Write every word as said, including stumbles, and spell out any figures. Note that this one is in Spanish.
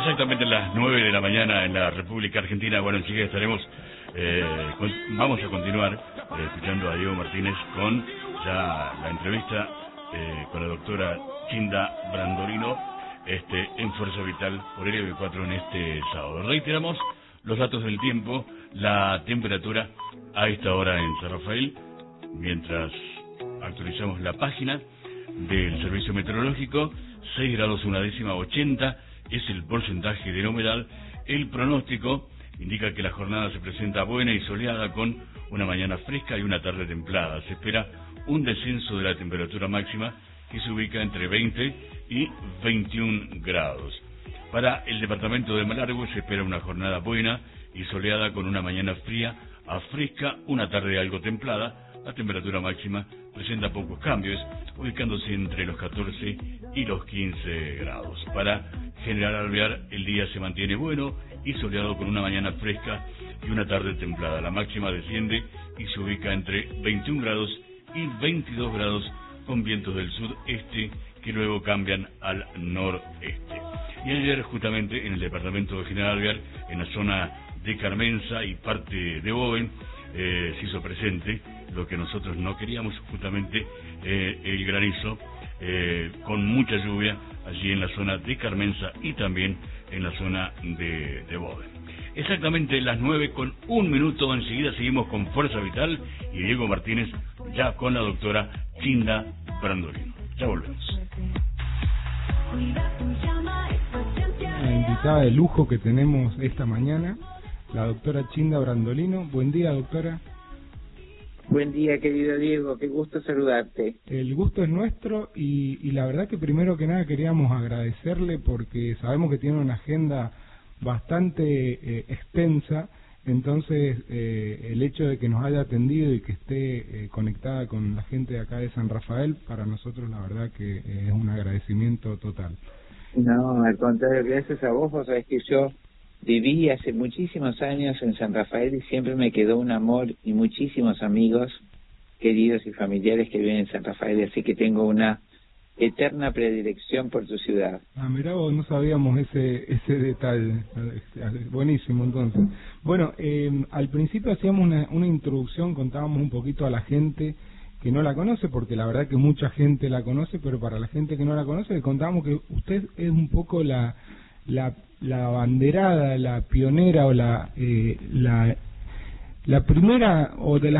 Exactamente las nueve de la mañana en la República Argentina. Bueno, enseguida estaremos, eh, con, vamos a continuar eh, escuchando a Diego Martínez con ya la entrevista eh, con la doctora Chinda Brandolino este, en Fuerza Vital por L B cuatro en este sábado. Reiteramos los datos del tiempo, la temperatura a esta hora en San Rafael, mientras actualizamos la página del Servicio Meteorológico, seis grados una décima, ochenta es el porcentaje de la humedad. El pronóstico indica que la jornada se presenta buena y soleada con una mañana fresca y una tarde templada. Se espera un descenso de la temperatura máxima que se ubica entre veinte y veintiún grados. Para el departamento de Malargüe se espera una jornada buena y soleada con una mañana fría a fresca, una tarde algo templada. La temperatura máxima presenta pocos cambios, ubicándose entre los catorce y los quince grados. Para General Alvear el día se mantiene bueno y soleado con una mañana fresca y una tarde templada. La máxima desciende y se ubica entre veintiún grados y veintidós grados con vientos del sudeste que luego cambian al noreste. Y ayer justamente en el departamento de General Alvear, en la zona de Carmenza y parte de Boven, eh, se hizo presente lo que nosotros no queríamos, justamente eh, el granizo, eh, con mucha lluvia allí en la zona de Carmenza y también en la zona de, de Boven. Exactamente las nueve con un minuto, enseguida seguimos con Fuerza Vital y Diego Martínez ya con la doctora Chinda Brandolino. Ya volvemos. La invitada de lujo que tenemos esta mañana, la doctora Chinda Brandolino. Buen día, doctora. Buen día, querido Diego, qué gusto saludarte. El gusto es nuestro y, y la verdad que primero que nada queríamos agradecerle porque sabemos que tiene una agenda bastante eh, extensa, entonces eh, el hecho de que nos haya atendido y que esté eh, conectada con la gente de acá de San Rafael, para nosotros la verdad que eh, es un agradecimiento total. No, al contrario, gracias a vos, vos sabés que yo viví hace muchísimos años en San Rafael y siempre me quedó un amor y muchísimos amigos queridos y familiares que viven en San Rafael, así que tengo una eterna predilección por tu ciudad. Ah, mirá vos, no sabíamos ese ese detalle. Buenísimo, entonces. Bueno, eh, al principio hacíamos una, una introducción, contábamos un poquito a la gente que no la conoce, porque la verdad que mucha gente la conoce, pero para la gente que no la conoce, le contábamos que usted es un poco la la la banderada, la pionera o la eh, la la primera o de las